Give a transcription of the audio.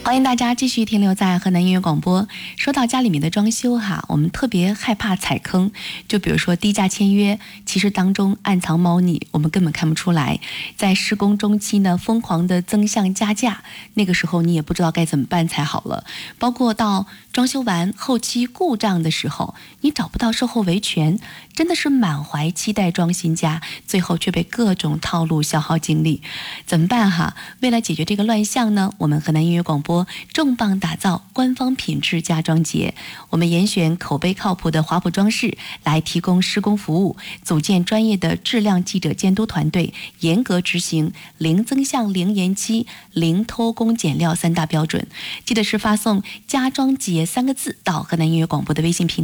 欢迎大家继续停留在河南音乐广播。说到家里面的装修我们特别害怕踩坑，就比如说低价签约，其实当中暗藏猫腻，我们根本看不出来。在施工中期呢，疯狂的增项加价，那个时候你也不知道该怎么办才好了。包括到装修完后期故障的时候，你找不到售后维权，真的是满怀期待装新家，最后却被各种套路消耗精力，怎么办为了解决这个乱象呢，我们河南音乐广播重磅打造官方品质家装节，我们严选口碑靠谱的华普装饰来提供施工服务，组建专业的质量记者监督团队，严格执行零增项、零延期、零偷工减料3大标准。记得是发送家装节3个字到河南音乐广播的微信平台。